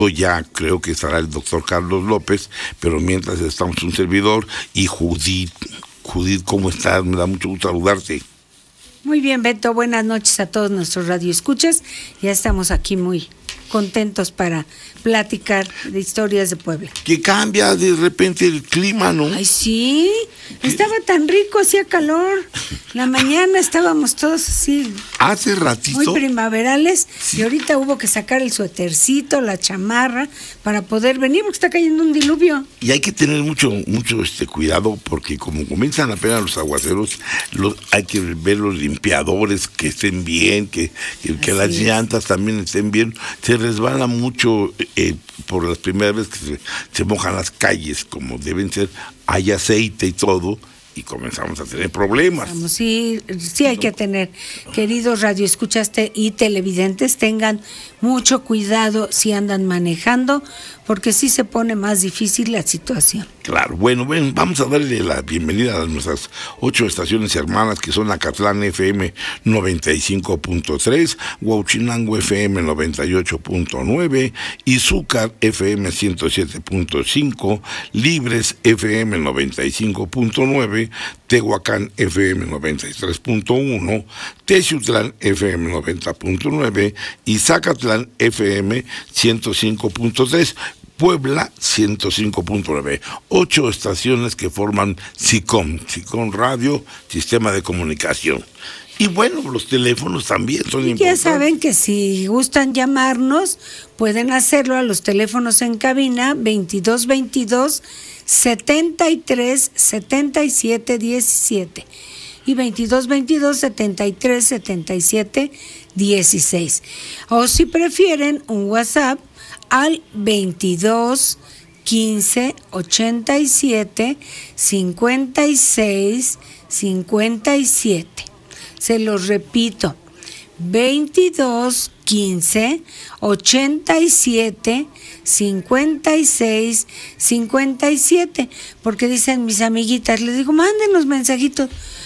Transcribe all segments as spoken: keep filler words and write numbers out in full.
Ya creo que estará el doctor Carlos López, pero mientras estamos un servidor y Judith. Judith, ¿cómo estás? Me da mucho gusto saludarte. Muy bien, Beto, buenas noches a todos nuestros radioescuchas. Ya estamos aquí muy contentos para platicar de historias de Puebla. Que cambia de repente el clima, ¿no? Ay, sí, estaba tan rico, hacía calor. La mañana estábamos todos así. Hace ratito. Muy primaverales, sí. Y ahorita hubo que sacar el suétercito, la chamarra, para poder venir, porque está cayendo un diluvio. Y hay que tener mucho, mucho este cuidado, porque como comienzan apenas los aguaceros, los, hay que ver los limpiadores que estén bien, que, que, que las llantas también estén bien. Se resbala mucho eh, por las primeras veces que se, se mojan las calles como deben ser, hay aceite y todo, y comenzamos a tener problemas. Vamos, sí, sí hay que tener, queridos radioescuchas y televidentes, tengan mucho cuidado si andan manejando, porque sí se pone más difícil la situación. Claro, bueno, bueno, vamos a darle la bienvenida a nuestras ocho estaciones hermanas, que son Acatlán F M noventa y cinco punto tres, Huauchinango F M noventa y ocho punto nueve, Izúcar F M ciento siete punto cinco, Libres F M noventa y cinco punto nueve, Tehuacán F M noventa y tres punto uno, Texutlán F M noventa punto nueve y Zacatlán F M ciento cinco punto tres. Puebla ciento cinco punto nueve, ocho estaciones que forman SICOM, SICOM Radio, Sistema de Comunicación. Y bueno, los teléfonos también son y importantes. Ya saben que si gustan llamarnos, pueden hacerlo a los teléfonos en cabina veintidós veintidós, setenta y tres, setenta y siete diecisiete y veintidós veintidós, setenta y tres, setenta y siete dieciséis. O si prefieren, un WhatsApp al veintidós quince ochenta y siete cincuenta y seis cincuenta y siete. Se los repito, veintidós quince ochenta y siete cincuenta y seis cincuenta y siete, porque dicen mis amiguitas, les digo, mándenos mensajitos.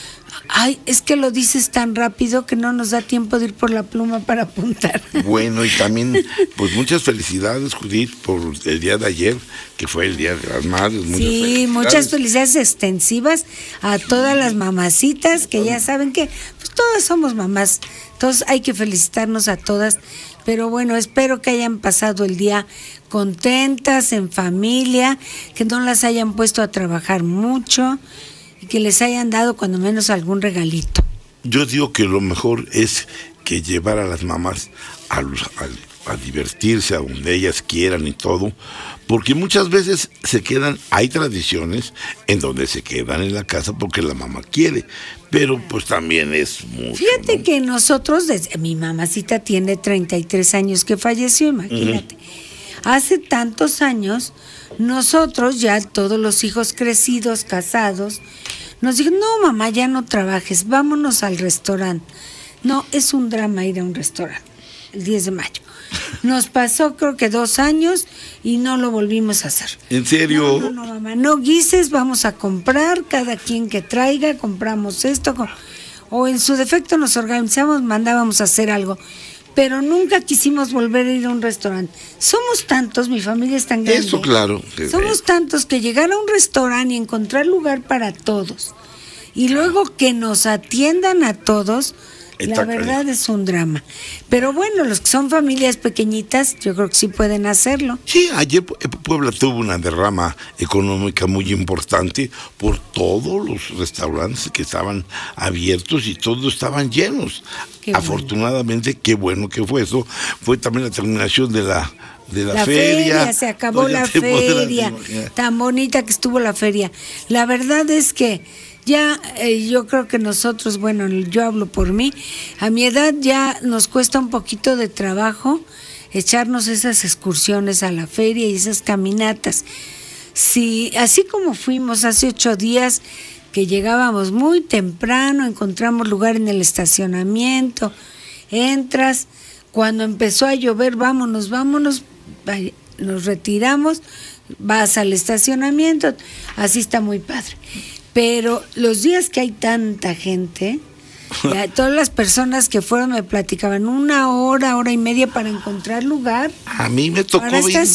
Ay, es que lo dices tan rápido que no nos da tiempo de ir por la pluma para apuntar. Bueno, y también, pues muchas felicidades, Judith, por el día de ayer, que fue el Día de las Madres. Muchas sí, felicidades. Muchas felicidades extensivas a todas las mamacitas, que ya saben que pues, todas somos mamás, entonces hay que felicitarnos a todas. Pero bueno, espero que hayan pasado el día contentas, en familia, que no las hayan puesto a trabajar mucho, que les hayan dado cuando menos algún regalito. Yo digo que lo mejor es que llevar a las mamás a, los, a, a divertirse a donde ellas quieran y todo, porque muchas veces se quedan, hay tradiciones en donde se quedan en la casa porque la mamá quiere, pero pues también es mucho. Fíjate, ¿no? Que nosotros, desde, mi mamacita tiene treinta y tres años que falleció, imagínate. Uh-huh. Hace tantos años, nosotros ya todos los hijos crecidos, casados, nos dijeron, no mamá, ya no trabajes, vámonos al restaurante. No, es un drama ir a un restaurante, el diez de mayo. Nos pasó creo que dos años y no lo volvimos a hacer. ¿En serio? No, no, no, mamá, no guises, vamos a comprar, cada quien que traiga, compramos esto, o en su defecto nos organizamos, mandábamos a hacer algo. Pero nunca quisimos volver a ir a un restaurante. Somos tantos, mi familia es tan grande. Eso, claro. Somos tantos que llegar a un restaurante y encontrar lugar para todos, y luego que nos atiendan a todos, la verdad es un drama. Pero bueno, los que son familias pequeñitas, yo creo que sí pueden hacerlo. Sí, ayer Puebla tuvo una derrama económica muy importante por todos los restaurantes que estaban abiertos y todos estaban llenos. Qué Afortunadamente, bueno. Qué bueno que fue eso. Fue también la terminación de la de la, la feria. feria. Se acabó pues la feria. La... Tan bonita que estuvo la feria. La verdad es que ya eh, yo creo que nosotros, bueno, yo hablo por mí, a mi edad ya nos cuesta un poquito de trabajo echarnos esas excursiones a la feria y esas caminatas. Si, así como fuimos hace ocho días, que llegábamos muy temprano, encontramos lugar en el estacionamiento, entras, cuando empezó a llover, vámonos, vámonos, nos retiramos, vas al estacionamiento, así está muy padre. Pero los días que hay tanta gente, Ya, todas las personas que fueron me platicaban una hora, hora y media para encontrar lugar. A mí me tocó Ahora está